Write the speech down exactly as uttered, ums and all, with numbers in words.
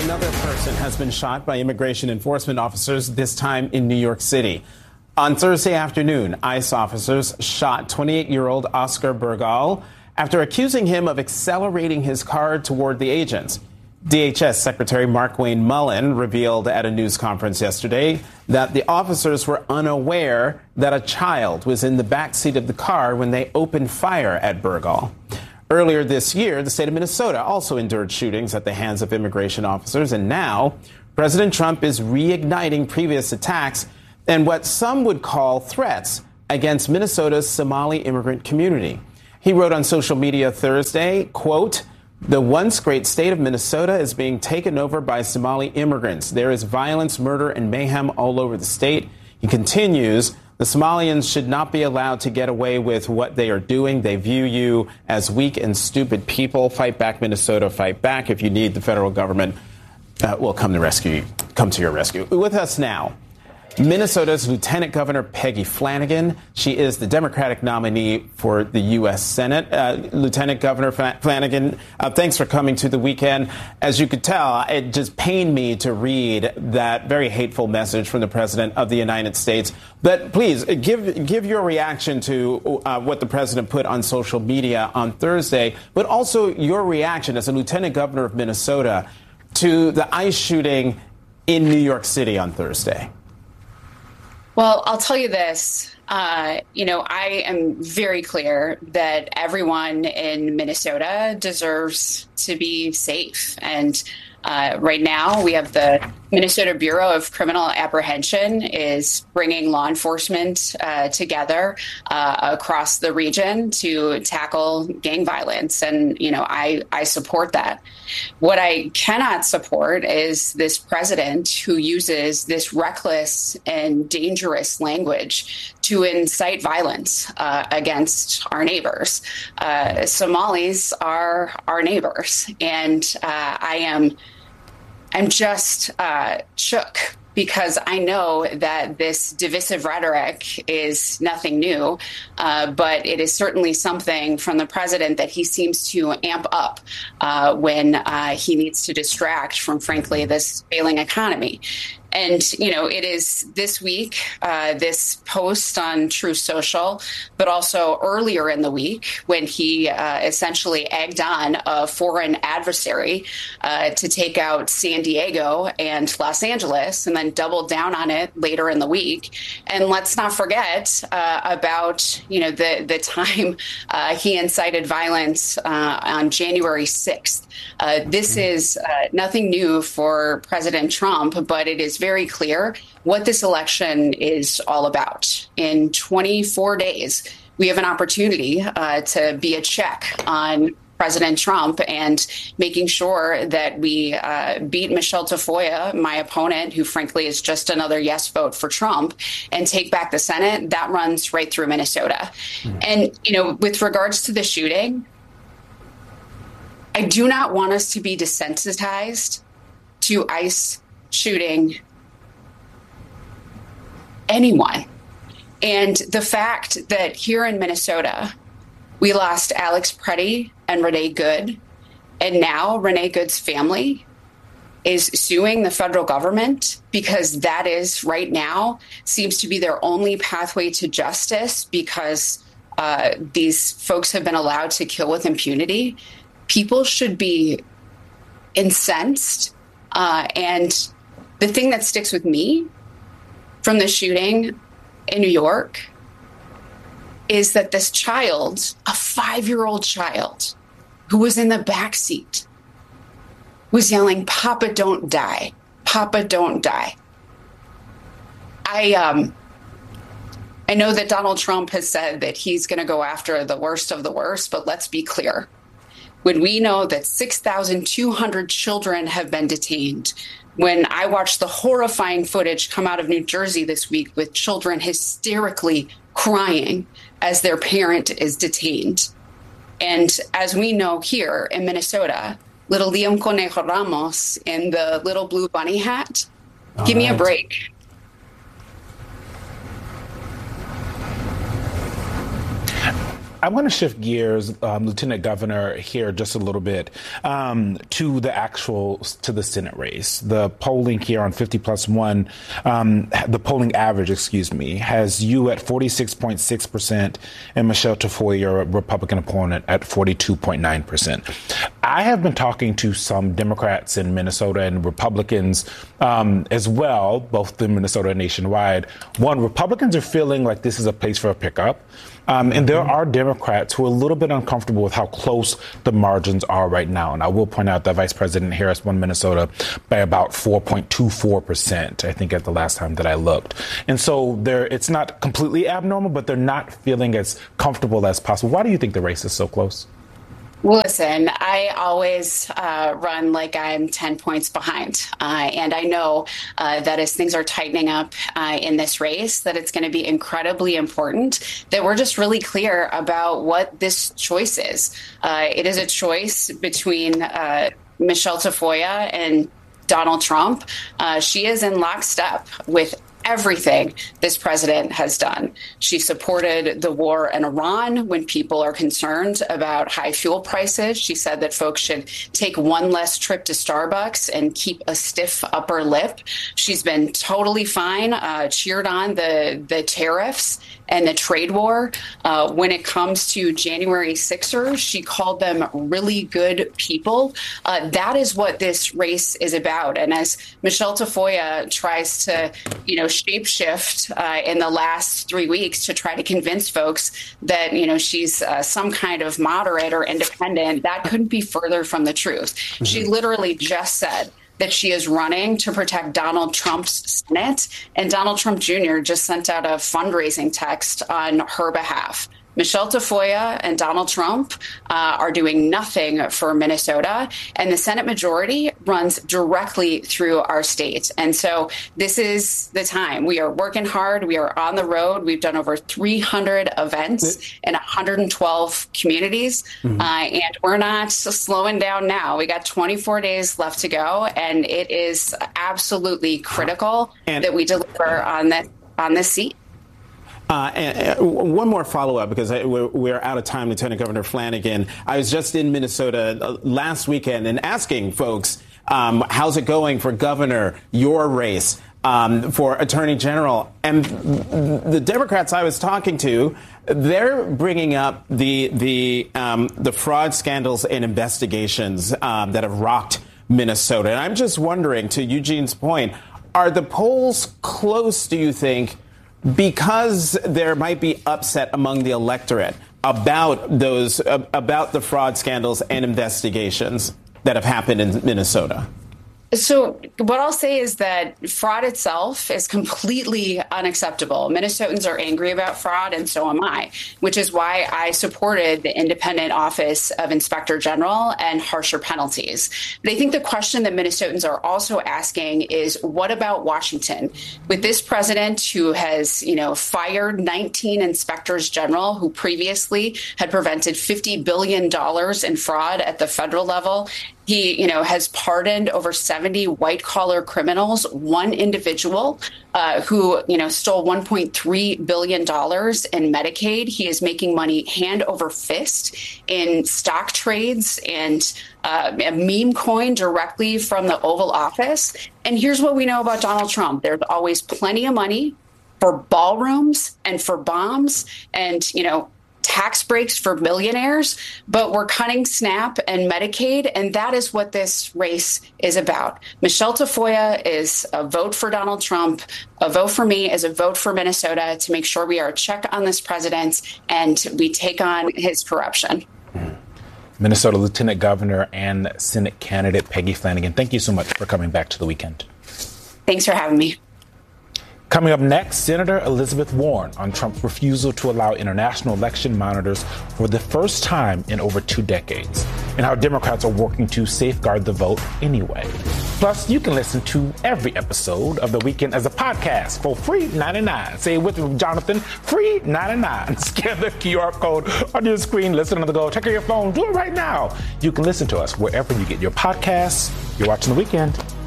Another person has been shot by immigration enforcement officers, this time in New York City. On Thursday afternoon, ICE officers shot twenty-eight-year-old Oscar Burgal after accusing him of accelerating his car toward the agents. D H S Secretary Markwayne Mullin revealed at a news conference yesterday that the officers were unaware that a child was in the backseat of the car when they opened fire at Burgal. Earlier this year, the state of Minnesota also endured shootings at the hands of immigration officers, and now President Trump is reigniting previous attacks and what some would call threats against Minnesota's Somali immigrant community. He wrote on social media Thursday, quote, "The once great state of Minnesota is being taken over by Somali immigrants. There is violence, murder, and mayhem all over the state." He continues, "The Somalians should not be allowed to get away with what they are doing. They view you as weak and stupid people. Fight back, Minnesota, fight back. If you need, the federal government uh, will come to rescue, come to your rescue." With us now, Minnesota's Lieutenant Governor Peggy Flanagan. She is the Democratic nominee for the U S Senate. Uh, Lieutenant Governor Flanagan, uh, thanks for coming to the weekend. As you could tell, it just pained me to read that very hateful message from the President of the United States. But please, give give your reaction to uh, what the President put on social media on Thursday, but also your reaction as a Lieutenant Governor of Minnesota to the ICE shooting in New York City on Thursday. Well, I'll tell you this, uh, you know, I am very clear that everyone in Minnesota deserves to be safe. And uh, right now we have the Minnesota Bureau of Criminal Apprehension is bringing law enforcement uh, together uh, across the region to tackle gang violence. And, you know, I, I support that. What I cannot support is this president who uses this reckless and dangerous language to incite violence uh, against our neighbors. Uh, Somalis are our neighbors, and uh, I am I'm just uh, shook because I know that this divisive rhetoric is nothing new, uh, but it is certainly something from the president that he seems to amp up uh, when uh, he needs to distract from, frankly, this failing economy. And, you know, it is this week, uh, this post on Truth Social, but also earlier in the week when he uh, essentially egged on a foreign adversary uh, to take out San Diego and Los Angeles, and then doubled down on it later in the week. And let's not forget uh, about, you know, the, the time uh, he incited violence uh, on January sixth. Uh, this is uh, nothing new for President Trump, but it is very clear what this election is all about. In twenty-four days, we have an opportunity uh, to be a check on President Trump and making sure that we uh, beat Michelle Tafoya, my opponent, who frankly is just another yes vote for Trump, and take back the Senate. That runs right through Minnesota. Mm-hmm. And, you know, with regards to the shooting, I do not want us to be desensitized to ICE shooting anyone. And the fact that here in Minnesota, we lost Alex Preddy and Renee Good, and now Renee Good's family is suing the federal government because that is right now seems to be their only pathway to justice because uh, these folks have been allowed to kill with impunity. People should be incensed. Uh, and the thing that sticks with me from the shooting in New York is that this child, a five-year-old child who was in the backseat, was yelling, "Papa, don't die. Papa, don't die." I um, I know that Donald Trump has said that he's going to go after the worst of the worst, but let's be clear. When we know that six thousand two hundred children have been detained, when I watched the horrifying footage come out of New Jersey this week with children hysterically crying as their parent is detained. And as we know here in Minnesota, little Liam Conejo Ramos in the little blue bunny hat, All give right. me a break. I'm going to shift gears, um, Lieutenant Governor, here just a little bit um, to the actual to the Senate race. The polling here on fifty plus one, um, the polling average, excuse me, has you at forty-six point six percent and Michelle Tafoya, your Republican opponent, at forty-two point nine percent. I have been talking to some Democrats in Minnesota and Republicans um, as well, both in Minnesota and nationwide. One, Republicans are feeling like this is a place for a pickup. Um, and there are Democrats who are a little bit uncomfortable with how close the margins are right now. And I will point out that Vice President Harris won Minnesota by about four point two four percent, I think, at the last time that I looked. And so they're, it's not completely abnormal, but they're not feeling as comfortable as possible. Why do you think the race is so close? Well, listen, I always uh, run like I'm ten points behind. Uh, and I know uh, that as things are tightening up uh, in this race, that it's going to be incredibly important that we're just really clear about what this choice is. Uh, it is a choice between uh, Michelle Tafoya and Donald Trump. Uh, she is in lockstep with everything this president has done. She supported the war in Iran when people are concerned about high fuel prices. She said that folks should take one less trip to Starbucks and keep a stiff upper lip. She's been totally fine, uh, cheered on the, the tariffs and the trade war. Uh, when it comes to January sixers, she called them really good people. Uh, that is what this race is about. And as Michelle Tafoya tries to, you know, shapeshift uh, in the last three weeks to try to convince folks that, you know, she's uh, some kind of moderate or independent, that couldn't be further from the truth. Mm-hmm. She literally just said that she is running to protect Donald Trump's Senate, and Donald Trump Junior just sent out a fundraising text on her behalf. Michelle Tafoya and Donald Trump uh, are doing nothing for Minnesota, and the Senate majority runs directly through our state. And so this is the time. We are working hard. We are on the road. We've done over three hundred events in one hundred twelve communities, mm-hmm. uh, and we're not slowing down now. We got twenty-four days left to go, and it is absolutely critical and- that we deliver on that on this seat. Uh, and, uh, one more follow-up, because I, we're, we're out of time, Lieutenant Governor Flanagan. I was just in Minnesota uh, last weekend and asking folks, um, how's it going for governor, your race, um, for attorney general? And the Democrats I was talking to, they're bringing up the the um, the fraud scandals and investigations um, that have rocked Minnesota. And I'm just wondering, to Eugene's point, are the polls close, do you think, because there might be upset among the electorate about those, uh, about the fraud scandals and investigations that have happened in Minnesota? So what I'll say is that fraud itself is completely unacceptable. Minnesotans are angry about fraud, and so am I, which is why I supported the independent office of Inspector General and harsher penalties. But I think the question that Minnesotans are also asking is, what about Washington? With this president who has, you know, fired nineteen inspectors general who previously had prevented fifty billion dollars in fraud at the federal level. He, you know, has pardoned over seventy white-collar criminals, one individual uh, who, you know, stole one point three billion dollars in Medicaid. He is making money hand over fist in stock trades and uh, a meme coin directly from the Oval Office. And here's what we know about Donald Trump. There's always plenty of money for ballrooms and for bombs and, you know, tax breaks for millionaires, but we're cutting SNAP and Medicaid, and that is what this race is about. Michelle Tafoya is a vote for Donald Trump. A vote for me is a vote for Minnesota to make sure we are a check on this president and we take on his corruption. Minnesota Lieutenant Governor and Senate candidate Peggy Flanagan, thank you so much for coming back to the weekend. Thanks for having me. Coming up next, Senator Elizabeth Warren on Trump's refusal to allow international election monitors for the first time in over two decades, and how Democrats are working to safeguard the vote anyway. Plus, you can listen to every episode of The Weekend as a podcast for free ninety-nine. Say it with me, Jonathan, free ninety-nine. Scan the Q R code on your screen, listen on the go, check out your phone, do it right now. You can listen to us wherever you get your podcasts. You're watching The Weekend.